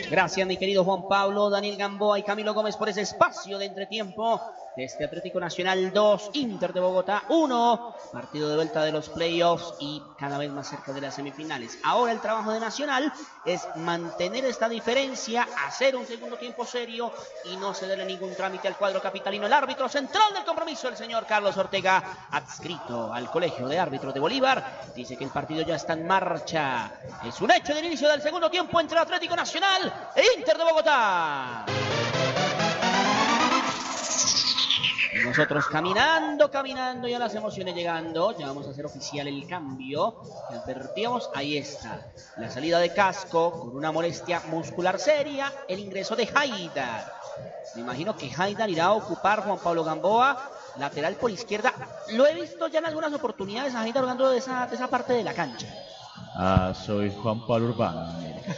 Gracias, mi querido Juan Pablo, Daniel Gamboa y Camilo Gómez por ese espacio de entretiempo de este Atlético Nacional 2, Inter de Bogotá 1, partido de vuelta de los playoffs y cada vez más cerca de las semifinales. Ahora el trabajo de Nacional es mantener esta diferencia, hacer un segundo tiempo serio y no cederle ningún trámite al cuadro capitalino. El árbitro central del compromiso, el señor Carlos Ortega, adscrito al Colegio de Árbitros de Bolívar, dice que el partido ya está en marcha. Es un hecho del inicio del segundo tiempo entre Atlético Nacional e Inter de Bogotá. Nosotros caminando y a las emociones llegando. Ya vamos a hacer oficial el cambio que advertíamos. Ahí está la salida de Casco con una molestia muscular seria. El ingreso de Haidar. Me imagino que Haidar irá a ocupar Juan Pablo Gamboa, lateral por izquierda. Lo he visto ya en algunas oportunidades a Haidar jugando de esa parte de la cancha. Soy Juan Pablo Urbano.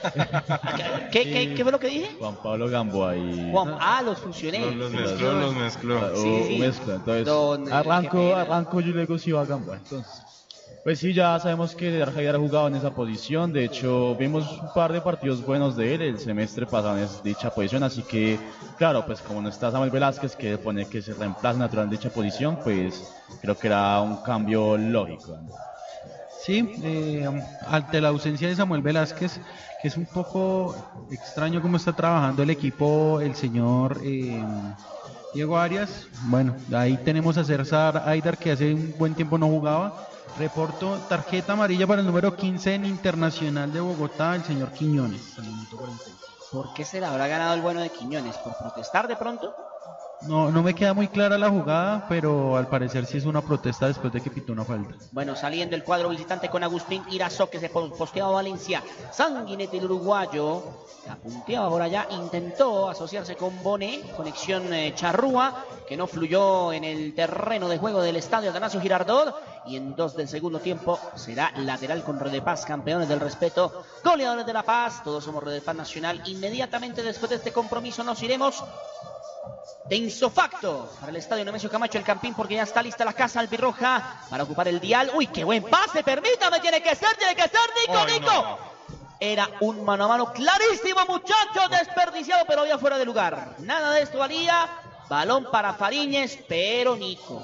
¿Qué fue lo que dije? Juan Pablo Gamboa y... los fusioné. Los mezcló. Sí. Mezcla. Entonces, arranco yo y luego sí va a Gamboa. Entonces, pues sí, ya sabemos que Haidar ha jugado en esa posición. De hecho, vimos un par de partidos buenos de él el semestre pasado en dicha posición. Así que, claro, pues como no está Samuel Velázquez, que pone que se reemplaza natural en dicha posición, pues creo que era un cambio lógico, ¿no? Sí, ante la ausencia de Samuel Velázquez, que es un poco extraño cómo está trabajando el equipo el señor Diego Arias. Bueno, ahí tenemos a César Haidar, que hace un buen tiempo no jugaba. Reporto tarjeta amarilla para el número 15 en Internacional de Bogotá, el señor Quiñones, al minuto 46. ¿Por qué se le habrá ganado el bueno de Quiñones? ¿Por protestar de pronto? No me queda muy clara la jugada, pero al parecer sí es una protesta después de que pitó una falta. Bueno, saliendo el cuadro visitante con Agustín Irazó, que se posteaba a Valencia. Sanguinetti, el uruguayo, la punteaba por allá, intentó asociarse con Bonet, conexión charrúa, que no fluyó en el terreno de juego del estadio Atanasio Girardot. Y en 2 del segundo tiempo será lateral con Red de Paz, campeones del respeto, goleadores de La Paz. Todos somos Red de Paz Nacional. Inmediatamente después de este compromiso nos iremos de insofacto para el estadio Nemesio Camacho, el Campín, porque ya está lista la casa albirroja para ocupar el dial. ¡Uy, qué buen pase! Permítame, tiene que ser, Nico. No. Era un mano a mano clarísimo, muchachos, desperdiciado, pero había fuera de lugar. Nada de esto valía. Balón para Fariñez, pero Nico.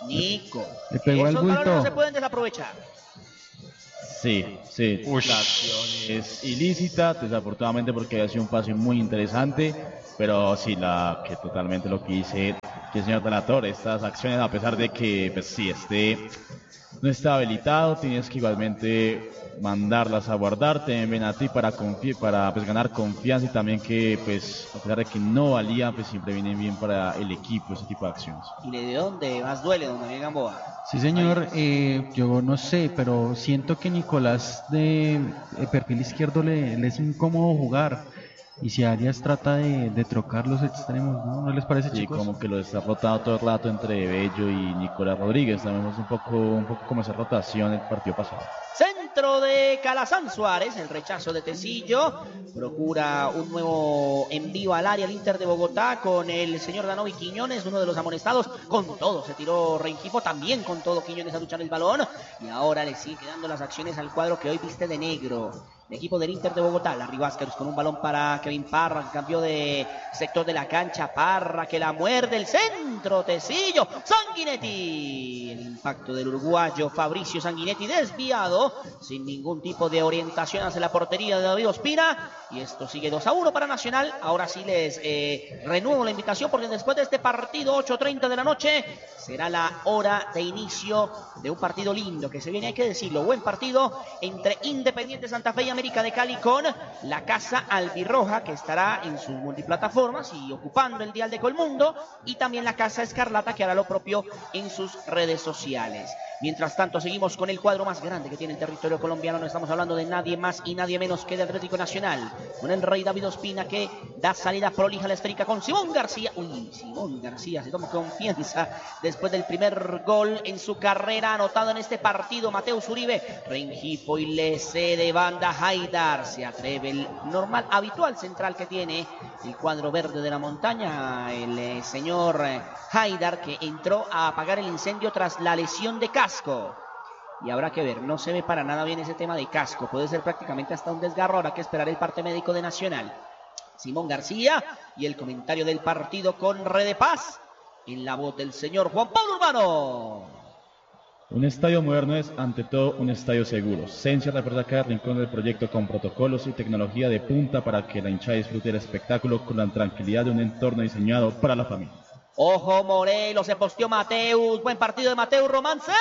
Le pegó al esos bulto. balones no se pueden desaprovechar. Sí, la acción es ilícita, desafortunadamente, porque ha sido un pase muy interesante, pero sí, totalmente lo que dice el señor Delator, estas acciones, a pesar de que, pues sí, no está habilitado, tienes que igualmente mandarlas a guardar, te ven a ti para pues, ganar confianza, y también que, pues, a pesar de que no valía, pues siempre vienen bien para el equipo ese tipo de acciones. ¿Y de dónde más duele, don Daniel Gamboa? Sí, señor, yo no sé, pero siento que Nicolás de perfil izquierdo le es incómodo jugar. Y si Arias trata de trocar los extremos, ¿no les parece, chicos? Sí, como que lo está rotando todo el rato entre Bello y Nicolás Rodríguez. También es un poco como esa rotación el partido pasado. Centro de Calazán Suárez, el rechazo de Tecillo, procura un nuevo envío al área al Inter de Bogotá con el señor Danovi Quiñones, uno de los amonestados. Con todo se tiró Rengifo, también con todo Quiñones a luchar el balón, y ahora le sigue quedando las acciones al cuadro que hoy viste de negro. El equipo del Inter de Bogotá, Larry Vázquez con un balón para Kevin Parra, que cambió de sector de la cancha. Parra que la muerde, el centro, Tecillo, Sanguinetti. El impacto del uruguayo Fabricio Sanguinetti desviado, sin ningún tipo de orientación hacia la portería de David Ospina. Y esto sigue 2-1 para Nacional. Ahora sí les renuevo la invitación, porque después de este partido, 8:30 de la noche, será la hora de inicio de un partido lindo que se viene, hay que decirlo, buen partido entre Independiente Santa Fe y América de Cali, con la casa albirroja, que estará en sus multiplataformas y ocupando el dial de Colmundo, y también la casa escarlata, que hará lo propio en sus redes sociales. Mientras tanto, seguimos con el cuadro más grande que tiene el territorio colombiano. No estamos hablando de nadie más y nadie menos que de Atlético Nacional, con el rey David Ospina, que da salida prolija a la esférica con Simón García. Simón García se toma confianza después del primer gol en su carrera anotado en este partido. Mateus Uribe, Rengifo, y le cede banda Haidar. Se atreve el normal, habitual central que tiene el cuadro verde de la montaña, el señor Haidar, que entró a apagar el incendio tras la lesión de Casco. Y habrá que ver, no se ve para nada bien ese tema de Casco. Puede ser prácticamente hasta un desgarro, habrá que esperar el parte médico de Nacional. Simón García, y el comentario del partido con Red de Paz en la voz del señor Juan Pablo Urbano. Un estadio moderno es, ante todo, un estadio seguro. Sensia refuerza cada rincón del proyecto con protocolos y tecnología de punta para que la hinchada disfrute el espectáculo con la tranquilidad de un entorno diseñado para la familia. Ojo, Morelos, se posteó Mateus. Buen partido de Mateus, Román Centro.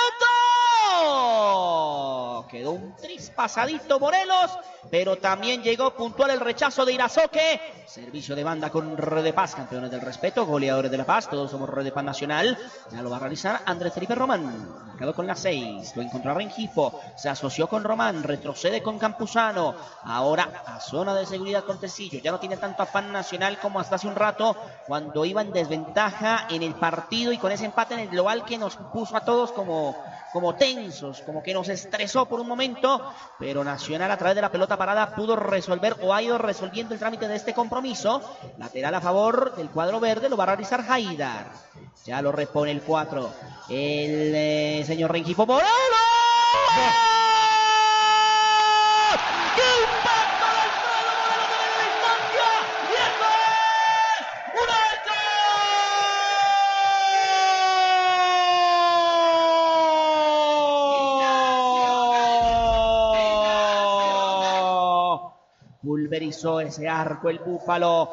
Quedó un tris pasadito Morelos, pero también llegó puntual el rechazo de Irazoque. Servicio de banda con Red de Paz, campeones del respeto, goleadores de La Paz. Todos somos Red de Paz Nacional. Ya lo va a realizar Andrés Felipe Román. Marcado con la 6. Lo encontró a Rengifo. Se asoció con Román. Retrocede con Campuzano. Ahora a zona de seguridad con Tecillo. Ya no tiene tanto afán Nacional como hasta hace un rato, cuando iba en desventaja en el partido y con ese empate en el global que nos puso a todos como tensos, como que nos estresó por un momento, pero Nacional a través de la pelota parada pudo resolver o ha ido resolviendo el trámite de este compromiso. Lateral a favor del cuadro verde, lo va a realizar Haidar. Ya lo repone el 4. El señor Rengifo Morelos. ¡Qué impacto del Alfredo Morelos de la distancia! ¡Y esto es un pulverizó ese arco el Búfalo.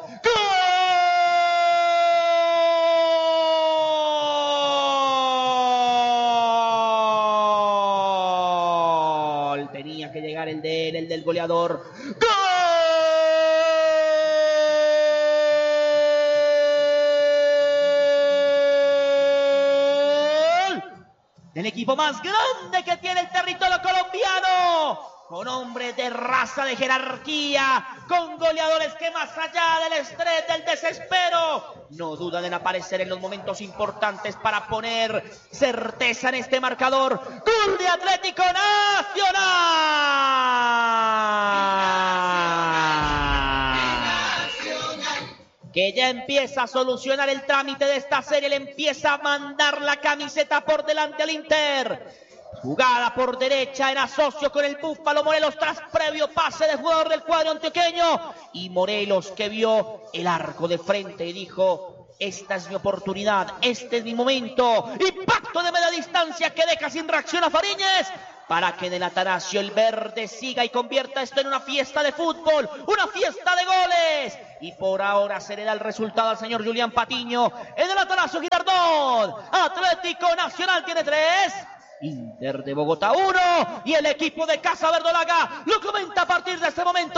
¡Gol! Tenía que llegar el de él, el del goleador. ¡Gol! Del equipo más grande que tiene el territorio colombiano, con hombres de raza, de jerarquía, con goleadores que más allá del estrés, del desespero, no dudan en aparecer en los momentos importantes para poner certeza en este marcador. ¡Gol de Atlético Nacional! Que ya empieza a solucionar el trámite de esta serie, le empieza a mandar la camiseta por delante al Inter. Jugada por derecha en asocio con el Búfalo Morelos tras previo pase de jugador del cuadro antioqueño. Y Morelos, que vio el arco de frente y dijo: esta es mi oportunidad, este es mi momento. Impacto de media distancia que deja sin reacción a Fariñez, para que en el Atanasio el verde siga y convierta esto en una fiesta de fútbol, una fiesta de goles. Y por ahora se le da el resultado al señor Julián Patiño en el Atanasio Girardot. Atlético Nacional tiene 3, Inter de Bogotá 1, y el equipo de Casa Verdolaga lo comenta a partir de este momento.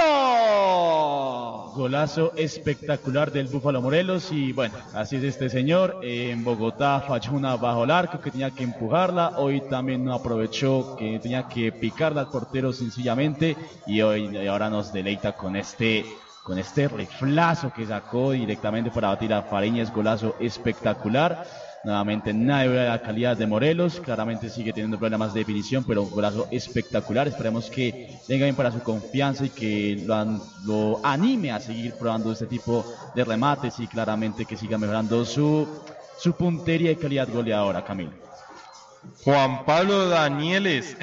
Golazo espectacular del Búfalo Morelos, y bueno, así es este señor. En Bogotá falló una bajo el arco que tenía que empujarla, hoy también no aprovechó, que tenía que picarla al portero sencillamente, y ahora nos deleita con este riflazo que sacó directamente para batir a Fariñez. Golazo espectacular. Nuevamente nadie ve la calidad de Morelos, claramente sigue teniendo problemas de definición, pero un golazo espectacular. Esperemos que venga bien para su confianza y que lo anime a seguir probando este tipo de remates, y claramente que siga mejorando su puntería y calidad goleadora. Camilo. Juan Pablo Danieles,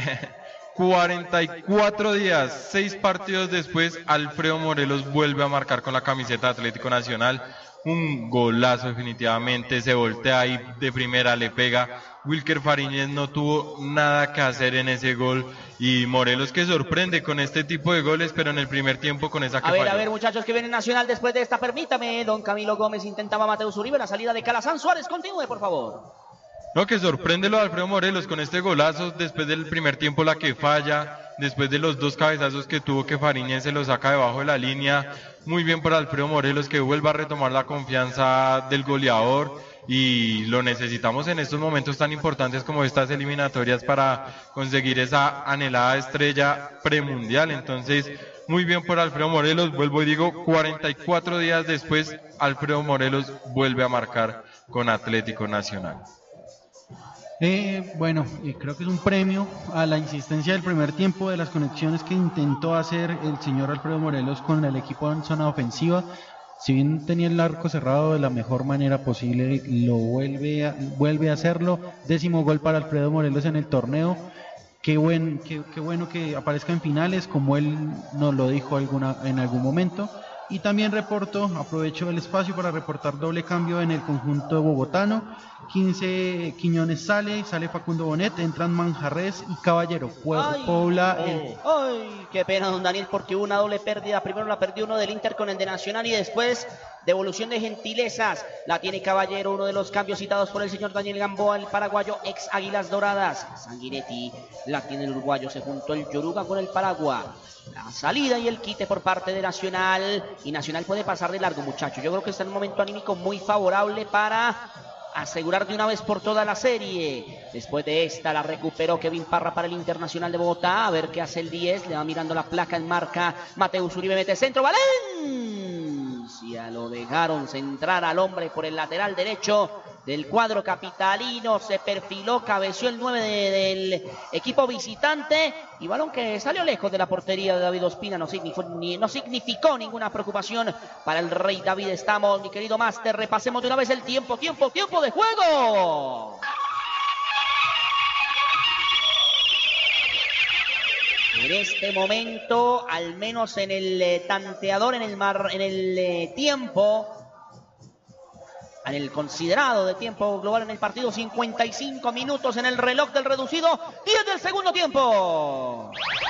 44 días, 6 partidos después, Alfredo Morelos vuelve a marcar con la camiseta de Atlético Nacional. Un golazo definitivamente, se voltea ahí de primera, le pega. Wilker Fariñez no tuvo nada que hacer en ese gol, y Morelos que sorprende con este tipo de goles, pero en el primer tiempo con esa que falló. A ver muchachos, que viene Nacional después de esta, permítame. Don Camilo Gómez intentaba a Mateus Uribe, la salida de Calazán Suárez, continúe por favor. No, que sorprende lo de Alfredo Morelos con este golazo, después del primer tiempo la que falla, después de los 2 cabezazos que tuvo, que Fariñez se lo saca debajo de la línea. Muy bien por Alfredo Morelos, que vuelva a retomar la confianza del goleador, y lo necesitamos en estos momentos tan importantes como estas eliminatorias para conseguir esa anhelada estrella premundial. Entonces, muy bien por Alfredo Morelos. Vuelvo y digo, 44 días después, Alfredo Morelos vuelve a marcar con Atlético Nacional. Creo que es un premio a la insistencia del primer tiempo, de las conexiones que intentó hacer el señor Alfredo Morelos con el equipo en zona ofensiva. Si bien tenía el arco cerrado de la mejor manera posible, lo vuelve a hacerlo. 10º gol para Alfredo Morelos en el torneo. Qué bueno que aparezca en finales, como él nos lo dijo en algún momento. Y también aprovecho el espacio para reportar doble cambio en el conjunto bogotano. 15 Quiñones sale Facundo Bonet, entran Manjarres y Caballero. Ay, qué pena, don Daniel, porque hubo una doble pérdida. Primero la perdió uno del Inter con el de Nacional y después devolución de gentilezas. La tiene Caballero, uno de los cambios citados por el señor Daniel Gamboa, el paraguayo ex Águilas Doradas. Sanguinetti la tiene el uruguayo, se juntó el Yoruba con el Paragua. La salida y el quite por parte de Nacional. Y Nacional puede pasar de largo, muchachos. Yo creo que está en un momento anímico muy favorable para asegurar de una vez por toda la serie. Después de esta la recuperó Kevin Parra para el Internacional de Bogotá. A ver qué hace el 10. Le va mirando la placa en marca. Mateus Uribe mete centro. Valencia. Lo dejaron centrar al hombre por el lateral derecho del cuadro capitalino. Se perfiló, cabeció el 9 del equipo visitante. Y balón que salió lejos de la portería de David Ospina. No significó ninguna preocupación para el Rey David. Estamos, mi querido máster, repasemos de una vez el tiempo de juego. En este momento, al menos en el tanteador, en el tiempo, en el considerado de tiempo global en el partido, 55 minutos en el reloj del reducido, 10 del segundo tiempo.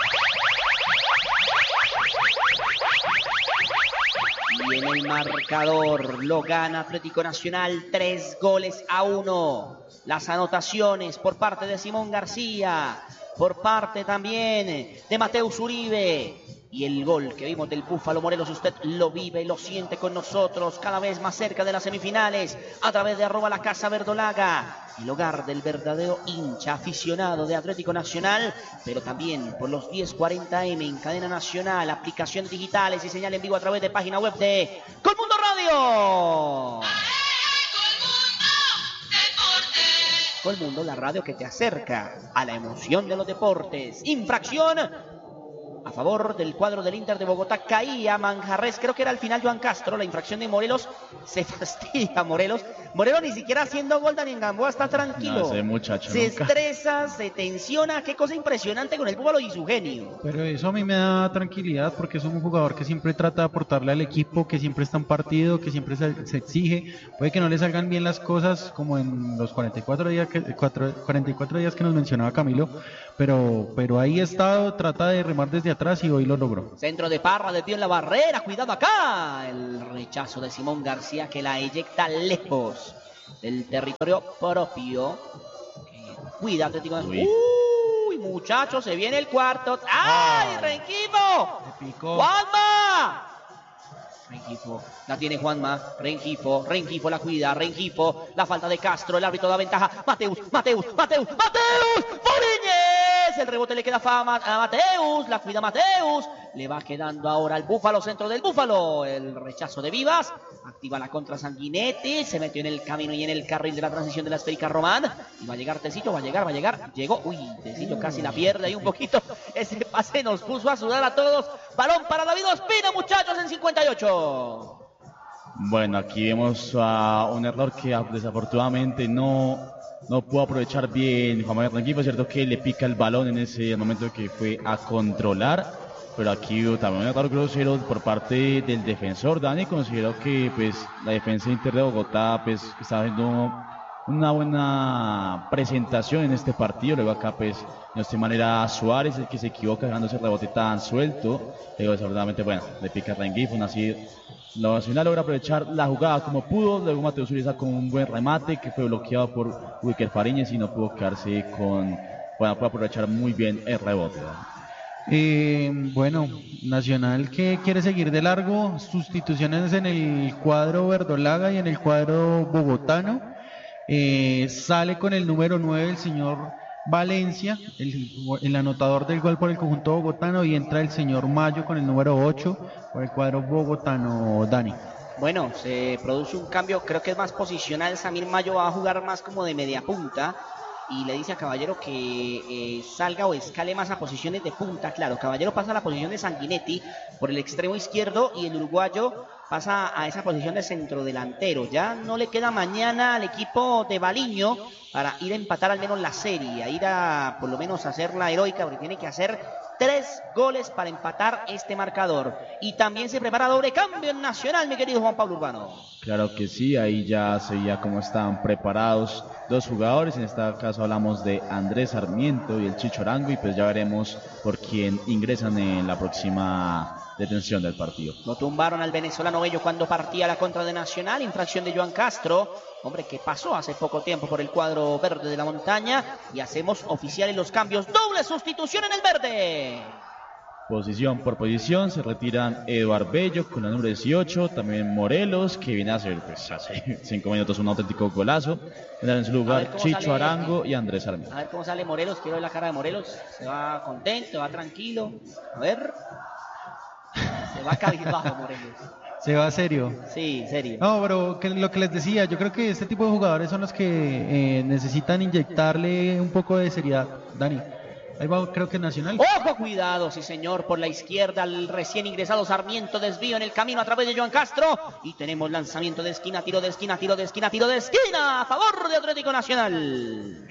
Y en el marcador lo gana Atlético Nacional 3-1. Las anotaciones por parte de Simón García, por parte también de Mateus Uribe. Y el gol que vimos del Búfalo Morelos, usted lo vive, lo siente con nosotros, cada vez más cerca de las semifinales, a través de @La Casa Verdolaga, el hogar del verdadero hincha aficionado de Atlético Nacional, pero también por los 1040M en cadena nacional, aplicaciones digitales y señal en vivo a través de página web de Colmundo Radio. Colmundo, la radio que te acerca a la emoción de los deportes. Infracción a favor del cuadro del Inter de Bogotá. Caía Manjarres, creo que era al final Joan Castro. La infracción de Morelos, se fastidia Morelos ni siquiera haciendo gol. Daniel Gamboa está tranquilo. No, ese muchacho se nunca estresa, se tensiona. Qué cosa impresionante con el Búfalo y su genio. Pero eso a mí me da tranquilidad porque es un jugador que siempre trata de aportarle al equipo, que siempre está en partido, que siempre se exige. Puede que no le salgan bien las cosas como en los 44 días que nos mencionaba Camilo, pero ahí ha estado, trata de remar desde atrás y hoy lo logró. Centro de Parra, de pie en la barrera, cuidado acá. El rechazo de Simón García que la eyecta lejos del territorio propio. Cuida Atlético. Uy, muchachos, se viene el cuarto. ¡Ay, Rengifo! ¡Juanma! Rengifo, la tiene Juanma. Rengifo la cuida. Rengifo, la falta de Castro, el árbitro da ventaja. Mateus. ¡Foriñez! El rebote le queda a Mateus, la cuida Mateus. Le va quedando ahora al Búfalo, centro del Búfalo. El rechazo de Vivas. Activa la contra Sanguinetti. Se metió en el camino y en el carril de la transición de la esférica Román. Y va a llegar Tecillo, va a llegar. Llegó. Uy, Tecillo casi la pierde ahí un poquito. Ese pase nos puso a sudar a todos. Balón para David Ospina, muchachos, en 58. Bueno, aquí vemos un error que desafortunadamente no pudo aprovechar bien Juan Manuel Rengifo. Es cierto que le pica el balón en ese momento que fue a controlar, pero aquí hubo también un error grosero por parte del defensor. Dani, considero que pues la defensa Inter de Bogotá pues está haciendo una buena presentación en este partido. Luego acá pues no estoy manera Suárez el que se equivoca dejando ese rebote tan suelto. Luego desafortunadamente le pica Rengifo. Así la Nacional logra aprovechar la jugada como pudo. Luego Mateus Uribe con un buen remate que fue bloqueado por Wicker Fariñez y no pudo quedarse pudo aprovechar muy bien el rebote. Bueno, Nacional que quiere seguir de largo. Sustituciones en el cuadro verdolaga y en el cuadro bogotano. Sale con el número 9 el señor Valencia, el anotador del gol por el conjunto bogotano, y entra el señor Mayo con el número 8 por el cuadro bogotano. Dani. Bueno, se produce un cambio, creo que es más posicional. Samir Mayo va a jugar más como de media punta y le dice a Caballero que salga o escale más a posiciones de punta. Claro, Caballero pasa a la posición de Sanguinetti por el extremo izquierdo y el uruguayo pasa a esa posición de centrodelantero. Ya no le queda mañana al equipo de Baliño para ir a empatar al menos la serie, a ir a por lo menos hacer la heroica, porque tiene que hacer 3 goles para empatar este marcador. Y también se prepara doble cambio en Nacional, mi querido Juan Pablo Urbano. Claro que sí, ahí ya se veía cómo estaban preparados dos jugadores. En este caso hablamos de Andrés Sarmiento y el Chicho Arango, y pues ya veremos por quién ingresan en la próxima detención del partido. Lo tumbaron al venezolano Bello cuando partía la contra de Nacional, infracción de Joan Castro, hombre que pasó hace poco tiempo por el cuadro verde de la montaña, y hacemos oficiales los cambios. Doble sustitución en el verde. Posición por posición se retiran Eduard Bello con la número 18, también Morelos, que viene a hacer pues, hace 5 minutos un auténtico golazo. En su lugar Chicho Arango y Andrés Sarmiento. A ver cómo sale Morelos, quiero ver la cara de Morelos. Se va contento, va tranquilo. A ver. Se va cabizbajo Morelos. Se va serio. Sí, serio. No, pero lo que les decía, yo creo que este tipo de jugadores son los que necesitan inyectarle un poco de seriedad. Dani, ahí va, creo que Nacional. ¡Ojo, cuidado! Sí, señor, por la izquierda, el recién ingresado Sarmiento, desvío en el camino a través de Joan Castro. Y tenemos lanzamiento de esquina, tiro de esquina, tiro de esquina, tiro de esquina a favor de Atlético Nacional.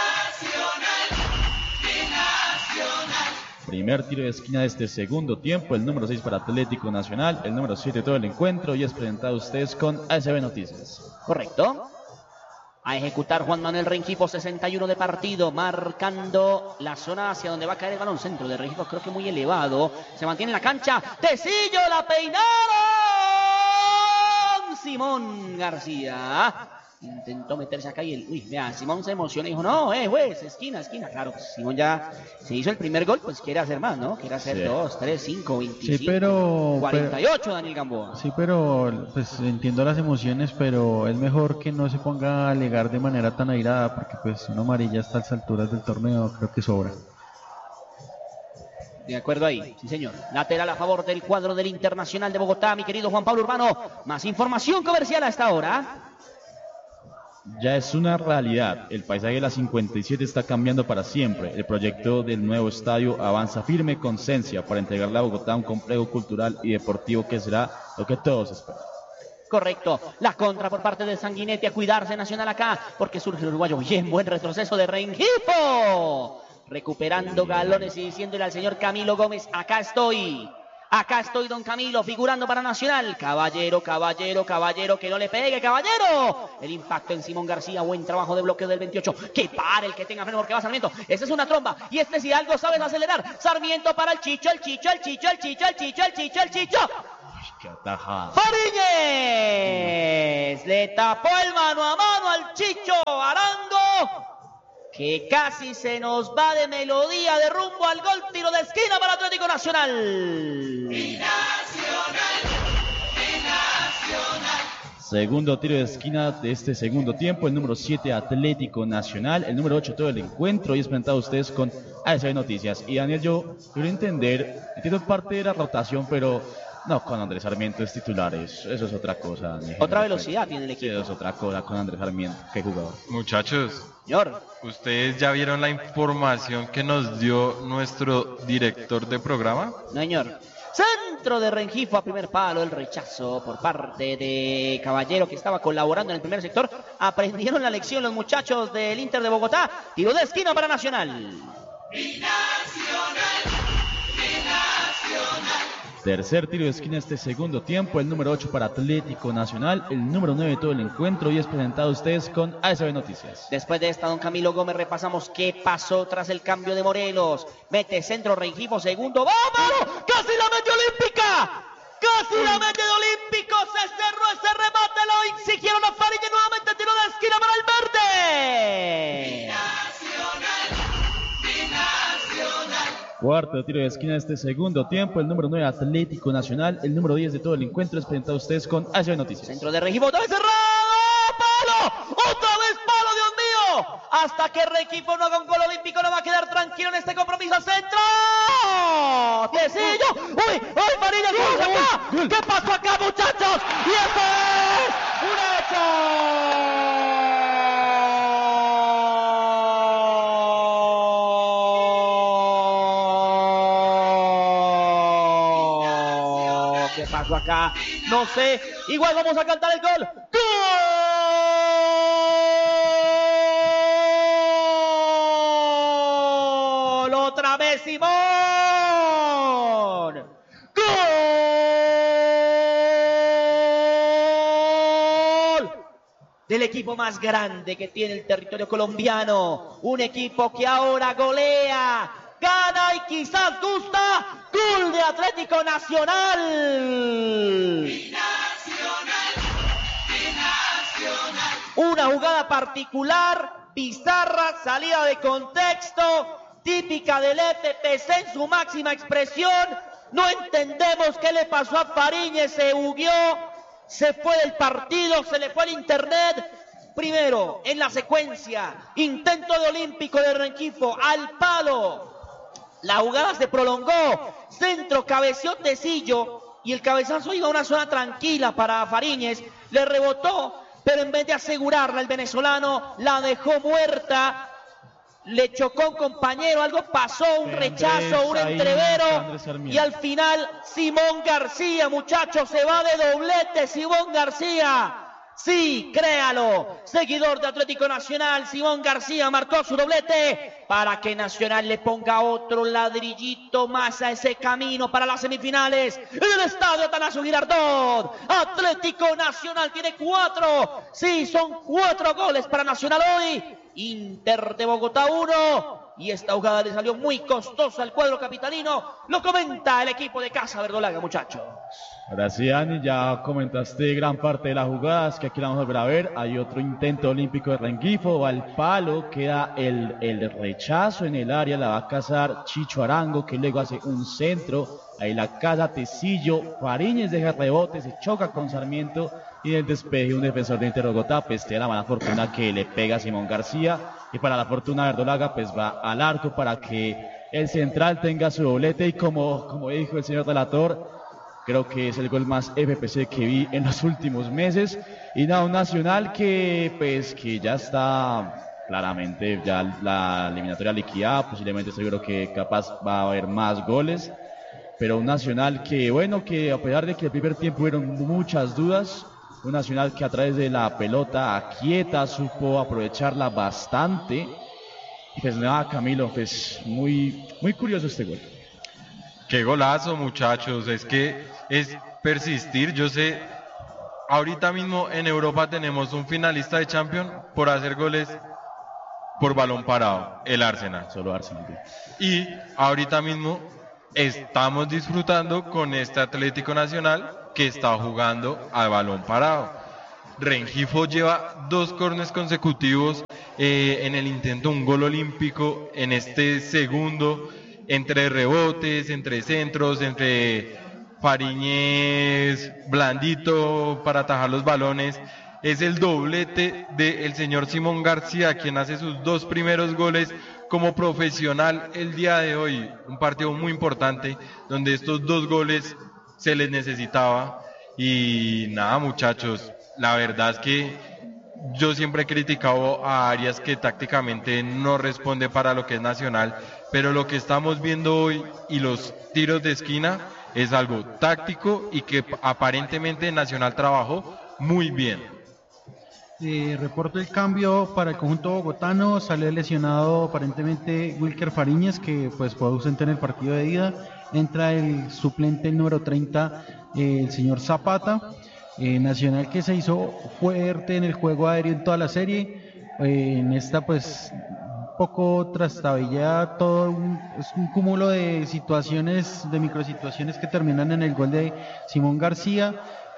Primer tiro de esquina de este segundo tiempo, el número 6 para Atlético Nacional, el número 7 todo el encuentro, y es presentado a ustedes con ASB Noticias. Correcto. A ejecutar Juan Manuel Rengifo, 61 de partido, marcando la zona hacia donde va a caer el balón. Centro de Rengifo, creo que muy elevado. Se mantiene en la cancha. Tecillo, la peinaron. Simón García intentó meterse acá y uy, vea, Simón se emocionó y dijo, no, juez, esquina. Claro, pues Simón ya se hizo el primer gol, pues quiere hacer más, ¿no? Quiere hacer 2, 3, 5, 25, sí, pero 48, Daniel Gamboa. Sí, pero pues entiendo las emociones, pero es mejor que no se ponga a alegar de manera tan airada, porque pues una amarilla hasta las alturas del torneo creo que sobra. De acuerdo ahí, sí señor. Lateral a favor del cuadro del Internacional de Bogotá, mi querido Juan Pablo Urbano. Más información comercial a esta hora. Ya es una realidad, el paisaje de la 57 está cambiando para siempre. El proyecto del nuevo estadio avanza firme con Cencia para entregarle a Bogotá un complejo cultural y deportivo que será lo que todos esperan. Correcto, la contra por parte de Sanguinetti, a cuidarse Nacional acá, porque surge el uruguayo. Bien, buen retroceso de Rengifo. Recuperando galones y diciéndole al señor Camilo Gómez, acá estoy, don Camilo, figurando para Nacional. Caballero, que no le pegue, caballero. El impacto en Simón García, buen trabajo de bloqueo del 28. Que pare el que tenga freno porque va Sarmiento. Esa es una tromba, y si algo sabes acelerar. Sarmiento para el Chicho. ¡Qué atajada! Fariñez le tapó el mano a mano al Chicho Arango, que casi se nos va de melodía de rumbo al gol. Tiro de esquina para Atlético Nacional. Segundo tiro de esquina de este segundo tiempo, el número 7 Atlético Nacional, el número 8 todo el encuentro, y es presentado a ustedes con ASB Noticias. Y Daniel, yo quiero entiendo parte de la rotación, pero no, con Andrés Sarmiento es titular, eso es otra cosa. Otra velocidad tiene el equipo. Sí, es otra cosa con Andrés Sarmiento, qué jugador. Muchachos, señor, ¿ustedes ya vieron la información que nos dio nuestro director de programa? No, señor. Centro de Rengifo a primer palo, el rechazo por parte de Caballero, que estaba colaborando en el primer sector. Aprendieron la lección los muchachos del Inter de Bogotá. Tiro de esquina para Nacional. Tercer tiro de esquina este segundo tiempo, el número 8 para Atlético Nacional, el número 9 todo el encuentro, y es presentado a ustedes con ASB Noticias. Después de esta, don Camilo Gómez, repasamos qué pasó tras el cambio de Morelos. Mete centro Rengifo, segundo, ¡vamos! ¡Casi la mete Olímpica! ¡Casi la mete de Olímpico! Se cerró ese remate, lo exigieron a Farid, y nuevamente tiro de esquina para el verde. Cuarto tiro de esquina de este segundo tiempo, el número 9 Atlético Nacional, el número 10 de todo el encuentro, es presentado a ustedes con ASB Noticias. Centro de Rengifo, otra vez cerrado, ¡palo! ¡Otra vez palo, Dios mío! Hasta que Rengifo no haga un gol olímpico, no va a quedar tranquilo en este compromiso. ¡Centro! ¡Tecillo! ¡Uy! ¡Uy, Marina! ¿Qué pasó acá? ¿Qué pasó acá, muchachos? ¡Y eso es un hecho! ¿Qué pasó acá? No sé. Igual vamos a cantar el gol. ¡Gol! Otra vez Simón del equipo más grande que tiene el territorio colombiano. Un equipo que ahora golea, gana y quizás gusta. ¡Gol de Atlético Nacional! Una jugada particular, bizarra, salida de contexto, típica del FPC en su máxima expresión. No entendemos qué le pasó a Fariñez, se bugueó, se fue del partido, se le fue el internet. Primero, en la secuencia, intento de Olímpico de Rengifo, al palo. La jugada se prolongó, centro, cabeció Tecillo y el cabezazo iba a una zona tranquila para Fariñez, le rebotó, pero en vez de asegurarla el venezolano la dejó muerta, le chocó un compañero, algo pasó, un rechazo, un entrevero y al final Simón García, muchachos, se va de doblete Simón García. Sí, créalo, seguidor de Atlético Nacional, Simón García marcó su doblete para que Nacional le ponga otro ladrillito más a ese camino para las semifinales en el estadio Atanasio Girardot. Atlético Nacional tiene 4, sí, son 4 goles para Nacional hoy. Inter de Bogotá 1, y esta jugada le salió muy costosa al cuadro capitalino. Lo comenta el equipo de Casa Verdolaga, muchachos. Ahora sí, Dani, ya comentaste gran parte de las jugadas que aquí la vamos a volver a ver. Hay otro intento olímpico de Rengifo, va al palo, queda el rechazo en el área, la va a cazar Chicho Arango, que luego hace un centro, ahí la caza Tecillo, Fariñez deja rebote, se choca con Sarmiento y en el despeje un defensor de Inter Bogotá, pues tiene la mala fortuna que le pega a Simón García y para la fortuna Verdolaga pues va al arco para que el central tenga su doblete y como dijo el señor relator, creo que es el gol más FPC que vi en los últimos meses. Y nada, un Nacional que ya está claramente ya la eliminatoria liquidada, posiblemente seguro que capaz va a haber más goles. Pero un Nacional que a pesar de que el primer tiempo hubieron muchas dudas, un Nacional que a través de la pelota quieta supo aprovecharla bastante. Y pues nada, Camilo, pues muy curioso este gol. Qué golazo, muchachos, es que es persistir. Yo sé, ahorita mismo en Europa tenemos un finalista de Champions por hacer goles por balón parado, el Arsenal. Solo Arsenal. Y ahorita mismo estamos disfrutando con este Atlético Nacional que está jugando a balón parado. Rengifo lleva 2 córneres consecutivos, en el intento un gol olímpico, en este segundo, entre rebotes, entre centros, entre Fariñez blandito para atajar los balones. Es el doblete del señor Simón García, quien hace sus 2 primeros goles como profesional el día de hoy. Un partido muy importante donde estos 2 goles se les necesitaba. Y nada, muchachos, la verdad es que yo siempre he criticado a Arias que tácticamente no responde para lo que es Nacional, pero lo que estamos viendo hoy y los tiros de esquina es algo táctico y que aparentemente Nacional trabajó muy bien. Reporto el cambio para el conjunto bogotano. Sale lesionado aparentemente Wilker Fariñez, que pues fue ausente en el partido de ida. Entra el suplente, el número 30, el señor Zapata. Nacional que se hizo fuerte en el juego aéreo en toda la serie. En esta pues un poco trastabillada, es un cúmulo de situaciones, de microsituaciones que terminan en el gol de Simón García.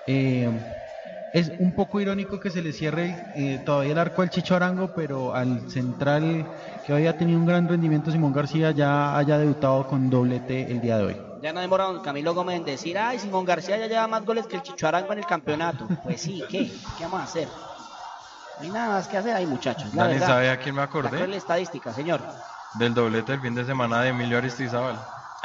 Es un poco irónico que se le cierre todavía el arco al Chicho Arango, pero al central que había tenido un gran rendimiento Simón García ya haya debutado con doblete el día de hoy. Ya no demora don Camilo Gómez en decir, ay, Simón García ya lleva más goles que el Chicho Arango en el campeonato. Pues sí, ¿qué vamos a hacer? No hay nada más que hacer ahí, muchachos. ¿Nadie sabe a quién me acordé? La estadística, señor. Del doblete del fin de semana de Emilio Aristizábal.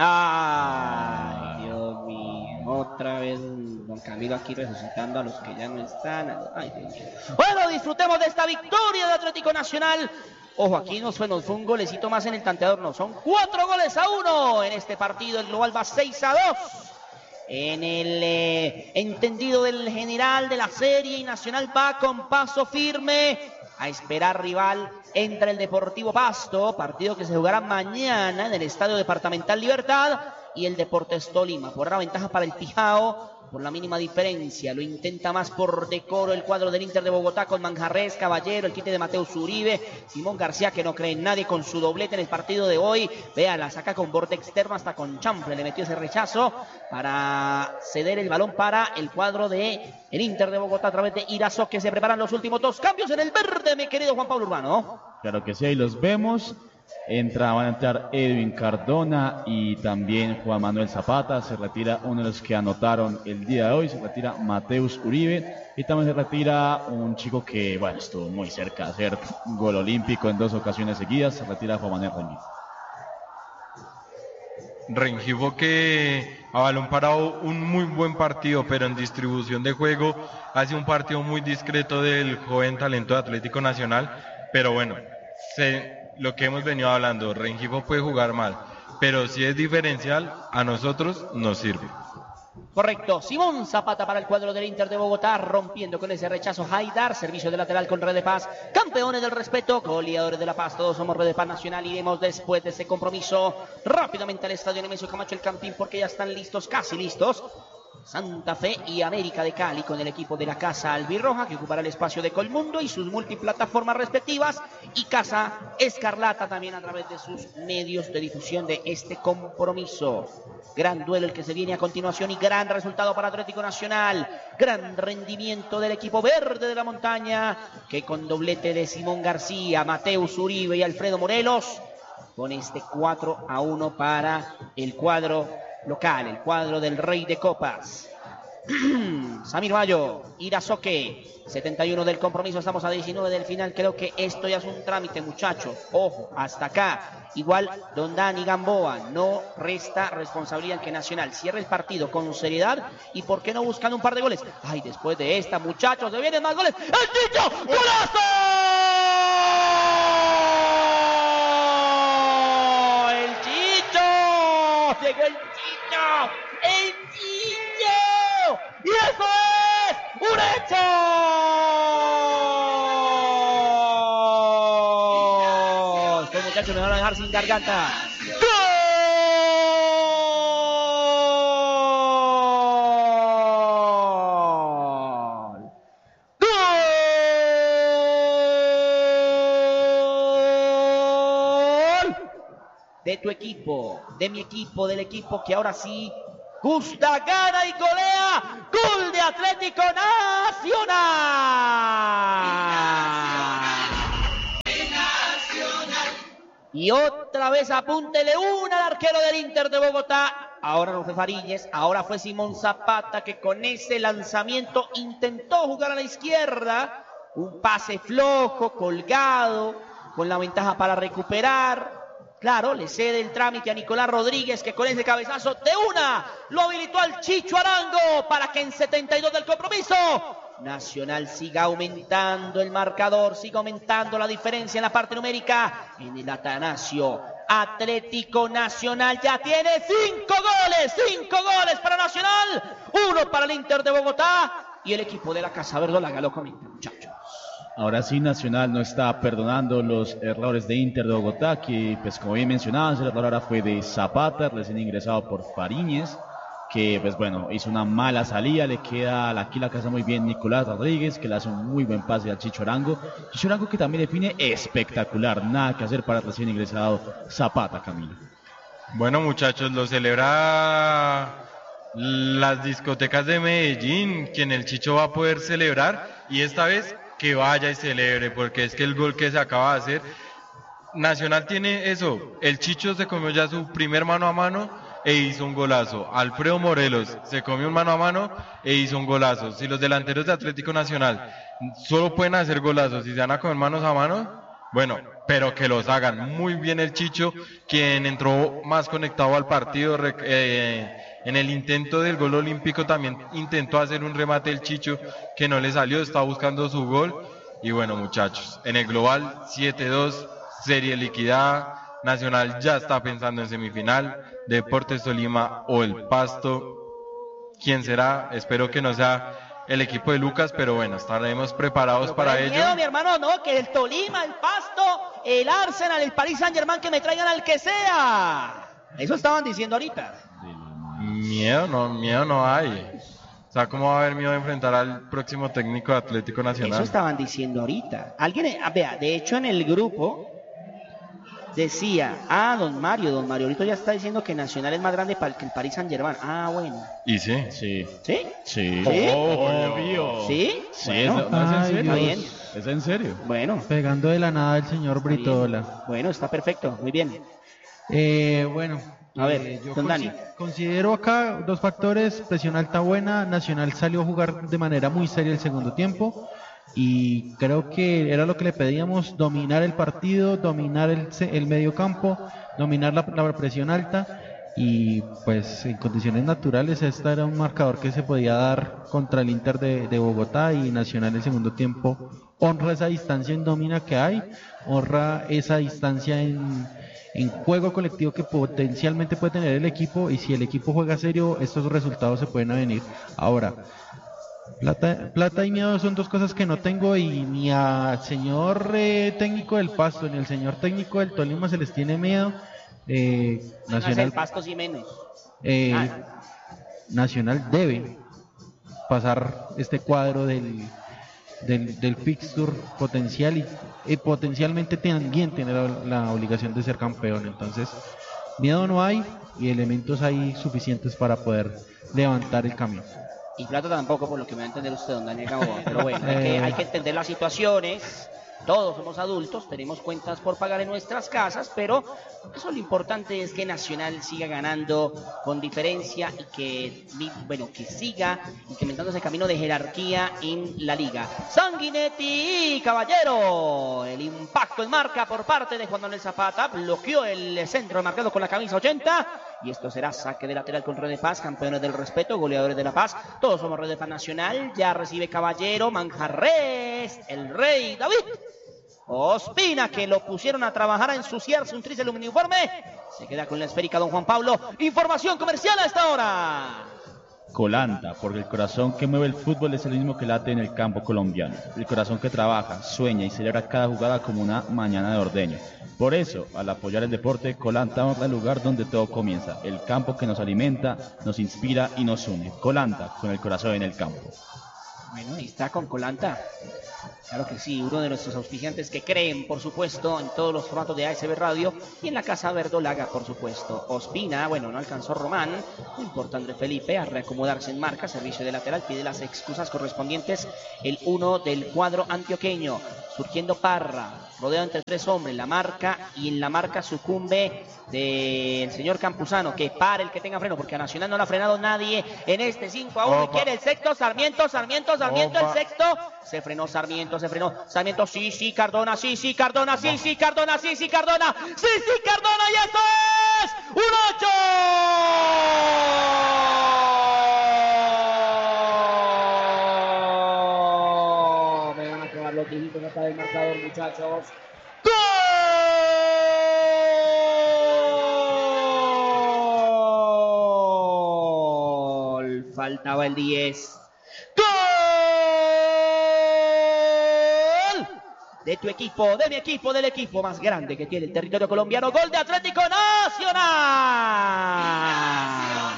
Ay, Dios mío. Otra vez don Camilo aquí resucitando a los que ya no están. Ay, Dios mío. Bueno, disfrutemos de esta victoria de Atlético Nacional. Ojo, aquí nos fue un golecito más en el tanteador. No, son 4-1 en este partido. El global va 6-2. En el entendido del general de la serie, y Nacional va con paso firme a esperar rival. Entra el Deportivo Pasto, partido que se jugará mañana en el Estadio Departamental Libertad, y el Deportes Tolima. Por una ventaja para el Pijao, por la mínima diferencia. Lo intenta más por decoro el cuadro del Inter de Bogotá con Manjarrés, Caballero, el quite de Mateus Uribe, Simón García, que no cree en nadie con su doblete en el partido de hoy. Vea, la saca con borde externo, hasta con chanfle le metió ese rechazo para ceder el balón para el cuadro de el Inter de Bogotá a través de Irazo, que se preparan los últimos 2 cambios en el verde, mi querido Juan Pablo Urbano. Claro que sí, ahí los vemos. Van a entrar Edwin Cardona y también Juan Manuel Zapata. Se retira uno de los que anotaron el día de hoy, se retira Mateus Uribe, y también se retira un chico que, bueno, estuvo muy cerca de hacer gol olímpico en 2 ocasiones seguidas. Se retira Juan Manuel Rengifo. Rengifo, que a balón parado un muy buen partido, pero en distribución de juego hace un partido muy discreto del joven talento de Atlético Nacional. Pero bueno, lo que hemos venido hablando, Rengifo puede jugar mal, pero si es diferencial, a nosotros nos sirve. Correcto, Simón Zapata para el cuadro del Inter de Bogotá, rompiendo con ese rechazo Haidar, servicio de lateral con Red de Paz, campeones del respeto, goleadores de La Paz, todos somos Red de Paz Nacional. Iremos después de ese compromiso rápidamente al estadio Nemesio Camacho El Campín, porque ya están listos, casi listos, Santa Fe y América de Cali, con el equipo de la Casa Albirroja, que ocupará el espacio de Colmundo y sus multiplataformas respectivas, y Casa Escarlata también a través de sus medios de difusión de este compromiso. Gran duelo el que se viene a continuación y gran resultado para Atlético Nacional. Gran rendimiento del equipo verde de la montaña, que con doblete de Simón García, Mateus Uribe y Alfredo Morelos, con este 4-1 para el cuadro local, el cuadro del Rey de Copas. Samir Bayo, Irazoque, 71 del compromiso, estamos a 19 del final. Creo que esto ya es un trámite, muchachos. Ojo, hasta acá. Igual, don Dani Gamboa, no resta responsabilidad que Nacional cierre el partido con seriedad y por qué no buscando un par de goles. Ay, después de esta, muchachos, se vienen más goles. ¡El Chicho! ¡Golazo! ¡El Chicho! ¡Llegó el Chicho! ¡El Chicho! ¡Y eso es un hecho! Estos muchachos me van a dejar sin garganta. De tu equipo, de mi equipo, del equipo que ahora sí gusta, gana y golea. Gol de Atlético Nacional. Y otra vez apúntele una al arquero del Inter de Bogotá. Ahora no fue Fariñez, ahora fue Simón Zapata, que con ese lanzamiento intentó jugar a la izquierda. Un pase flojo, colgado, con la ventaja para recuperar. Claro, le cede el trámite a Nicolás Rodríguez, que con ese cabezazo de una lo habilitó al Chicho Arango para que en 72 del compromiso Nacional siga aumentando el marcador, siga aumentando la diferencia en la parte numérica en el Atanasio. Atlético Nacional ya tiene 5 goles para Nacional, 1 para el Inter de Bogotá y el equipo de la Casa Verdolaga lo comenta, muchachos. Ahora sí, Nacional no está perdonando los errores de Inter de Bogotá, que pues como bien mencionabas, el error ahora fue de Zapata, recién ingresado por Fariñez, que pues bueno, hizo una mala salida. Le queda aquí la casa muy bien Nicolás Rodríguez, que le hace un muy buen pase al Chicho Arango. Chicho Arango, que también define espectacular, nada que hacer para el recién ingresado Zapata, Camilo. Bueno, muchachos, lo celebra las discotecas de Medellín, quien el Chicho va a poder celebrar, y esta vez que vaya y celebre, porque es que el gol que se acaba de hacer, Nacional tiene eso, el Chicho se comió ya su primer mano a mano e hizo un golazo. Alfredo Morelos se comió un mano a mano e hizo un golazo. Si los delanteros de Atlético Nacional solo pueden hacer golazos y se van a comer manos a mano, bueno, pero que los hagan. Muy bien el Chicho, quien entró más conectado al partido. En el intento del gol olímpico también intentó hacer un remate el Chicho que no le salió, está buscando su gol. Y bueno, muchachos, en el global 7-2, serie liquidada. Nacional ya está pensando en semifinal, Deportes Tolima o el Pasto. ¿Quién será? Espero que no sea el equipo de Lucas, pero bueno, estaremos preparados para ello. Miedo, mi hermano, no, que el Tolima, el Pasto, el Arsenal, el Paris Saint-Germain, que me traigan al que sea. Eso estaban diciendo ahorita. Miedo no hay. O sea, ¿cómo va a haber miedo de enfrentar al próximo técnico de Atlético Nacional? Eso estaban diciendo ahorita. Alguien, vea, de hecho en el grupo decía, don Mario ahorita ya está diciendo que Nacional es más grande que el Paris Saint-Germain. Bueno. ¿Y sí? Sí. ¿Sí? Sí. Obvio. ¿Sí? Sí, Bueno, no, es en serio. está bien. Es en serio. Bueno. Pegando de la nada el señor Britola. Bueno, está perfecto, muy bien. Bueno. A ver, yo don Dani. Considero acá dos factores: presión alta buena. Nacional salió a jugar de manera muy seria el segundo tiempo y creo que era lo que le pedíamos: dominar el partido, dominar el medio campo, dominar la presión alta, y pues en condiciones naturales este era un marcador que se podía dar contra el Inter de Bogotá, y Nacional el segundo tiempo honra esa distancia en domina que hay, honra esa distancia en juego colectivo que potencialmente puede tener el equipo, y si el equipo juega serio, estos resultados se pueden venir. Ahora, plata y miedo son dos cosas que no tengo, y ni al señor técnico del Pasto ni al señor técnico del Tolima se les tiene miedo. Nacional, el Pasto sí menos. Nacional debe pasar este cuadro del fixture potencial, y potencialmente también tiene la obligación de ser campeón. Entonces, miedo no hay y elementos hay suficientes para poder levantar el camión. Y plata tampoco, por lo que me va a entender usted, don Daniel Gamboa. Pero bueno, hay que entender las situaciones. Todos somos adultos, tenemos cuentas por pagar en nuestras casas, pero eso lo importante es que Nacional siga ganando con diferencia y que siga incrementando ese camino de jerarquía en la liga. Sanguinetti, caballero, el impacto en marca por parte de Juan Manuel Zapata, bloqueó el centro marcado con la camisa 80, y esto será saque de lateral con Red de Paz, campeones del respeto, goleadores de La Paz. Todos somos Red de Paz Nacional. Ya recibe Caballero, Manjarres, el Rey David Ospina, que lo pusieron a trabajar a ensuciarse un triste uniforme. Se queda con la esférica don Juan Pablo. Información comercial a esta hora. Colanta, porque el corazón que mueve el fútbol es el mismo que late en el campo colombiano. El corazón que trabaja, sueña y celebra cada jugada como una mañana de ordeño. Por eso, al apoyar el deporte, Colanta honra el lugar donde todo comienza. El campo que nos alimenta, nos inspira y nos une. Colanta, con el corazón en el campo. Bueno, ahí está con Colanta. Claro que sí, uno de nuestros auspiciantes que creen, por supuesto, en todos los formatos de ASB Radio y en la Casa Verdolaga, por supuesto. Ospina, bueno, no alcanzó Román, no importa André Felipe, a reacomodarse en marca, servicio de lateral, pide las excusas correspondientes el uno del cuadro antioqueño. Surgiendo Parra, rodeado entre tres hombres, la marca, y en la marca sucumbe del señor Campuzano, que para el que tenga freno, porque a Nacional no le ha frenado nadie en este 5-1, y quiere el sexto, Sarmiento, el sexto, se frenó Sarmiento, sí, Cardona, sí, Cardona, y esto es un 8. Me van a acabar los dígitos acá del marcador, muchachos. ¡Gol! Faltaba el 10. ¡Gol! De tu equipo, de mi equipo, del equipo más grande que tiene el territorio colombiano. Gol de Atlético Nacional.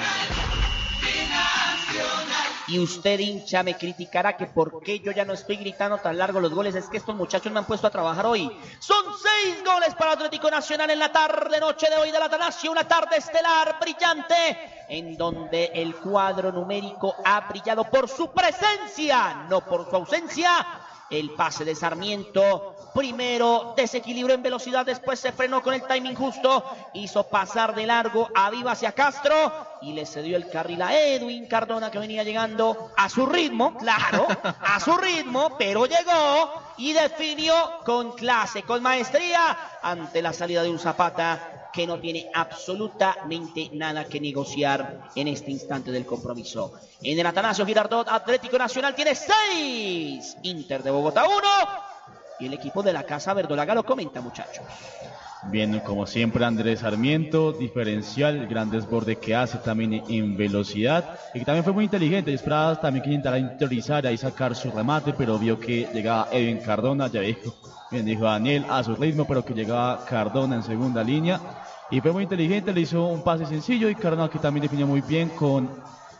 Y usted, hincha, me criticará que por qué yo ya no estoy gritando tan largo los goles. Es que estos muchachos me han puesto a trabajar hoy. Son 6 goles para Atlético Nacional en la tarde-noche de hoy del Atanasio. Una tarde estelar, brillante, en donde el cuadro numérico ha brillado por su presencia, no por su ausencia. El pase de Sarmiento, primero desequilibró en velocidad, después se frenó con el timing justo, hizo pasar de largo a Vivas y a Castro, y le cedió el carril a Edwin Cardona, que venía llegando a su ritmo, claro, a su ritmo, pero llegó y definió con clase, con maestría, ante la salida de un Zapata que no tiene absolutamente nada que negociar en este instante del compromiso. En el Atanasio Girardot, Atlético Nacional tiene 6, Inter de Bogotá 1, y el equipo de la Casa Verdolaga lo comenta, muchachos. Bien, como siempre, Andrés Sarmiento, diferencial, el gran desborde que hace también en velocidad, y que también fue muy inteligente. Esperaba también que intentara interiorizar y sacar su remate, pero vio que llegaba Edwin Cardona, ya dijo Daniel, a su ritmo, pero que llegaba Cardona en segunda línea, y fue muy inteligente, le hizo un pase sencillo, y Cardona que también definió muy bien con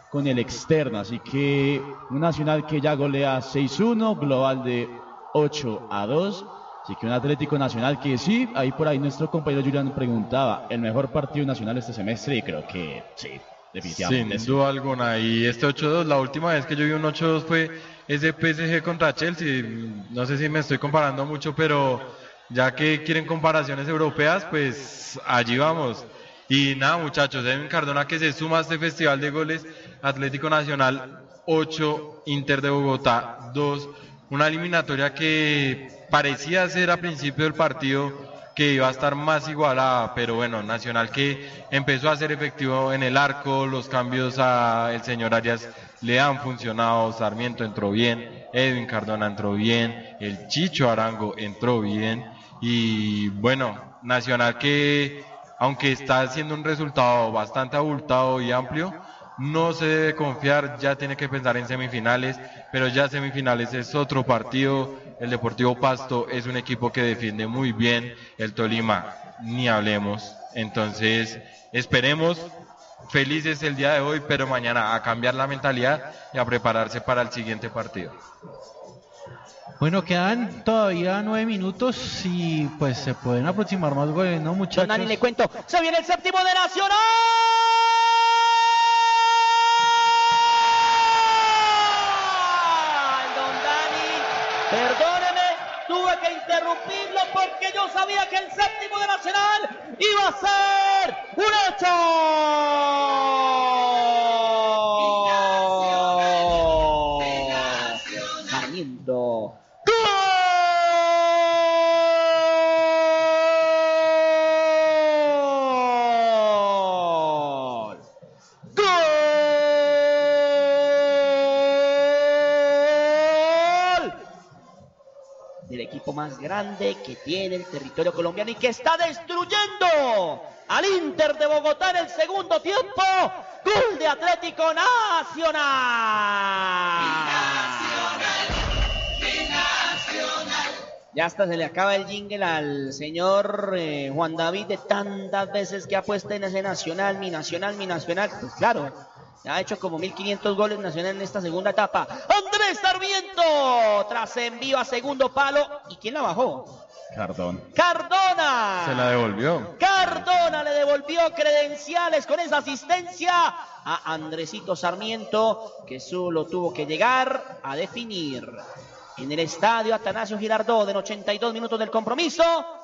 con el externo, así que un Nacional que ya golea 6-1, global de 8-2, así que un Atlético Nacional que sí, ahí por ahí nuestro compañero Julián preguntaba, el mejor partido nacional este semestre, y creo que sí, definitivamente. Sin duda alguna, y este 8-2, la última vez que yo vi un 8-2 fue ese PSG contra Chelsea, no sé si me estoy comparando mucho, pero ya que quieren comparaciones europeas, pues allí vamos. Y nada, muchachos, Edwin Cardona que se suma a este festival de goles, Atlético Nacional 8, Inter de Bogotá 2, una eliminatoria que parecía ser a principio del partido que iba a estar más igualada, pero bueno, Nacional que empezó a ser efectivo en el arco, los cambios a el señor Arias le han funcionado, Sarmiento entró bien, Edwin Cardona entró bien, el Chicho Arango entró bien, y bueno, Nacional que aunque está haciendo un resultado bastante abultado y amplio, no se debe confiar, ya tiene que pensar en semifinales, pero ya semifinales es otro partido. El Deportivo Pasto es un equipo que defiende muy bien, el Tolima ni hablemos, entonces esperemos, felices el día de hoy, pero mañana a cambiar la mentalidad y a prepararse para el siguiente partido. Bueno, quedan todavía 9 minutos y pues se pueden aproximar más goles, ¿no, muchachos? Don Dani, le cuento, se viene el séptimo de Nacional. Don Dani, perdóneme, tuve que interrumpirlo porque yo sabía que el séptimo de Nacional iba a ser un hecho. Sarmiento. Del equipo más grande que tiene el territorio colombiano y que está destruyendo al Inter de Bogotá en el segundo tiempo. Gol de Atlético Nacional. Ya hasta se le acaba el jingle al señor Juan David de tantas veces que ha puesto en ese Nacional, mi Nacional, mi Nacional. Pues claro, ha hecho como 1500 goles Nacional en esta segunda etapa. Andrés Sarmiento, tras envío a segundo palo. ¿Y quién la bajó? Cardona. Se la devolvió. Cardona le devolvió credenciales con esa asistencia a Andresito Sarmiento, que solo tuvo que llegar a definir en el estadio Atanasio Girardot en 82 minutos del compromiso.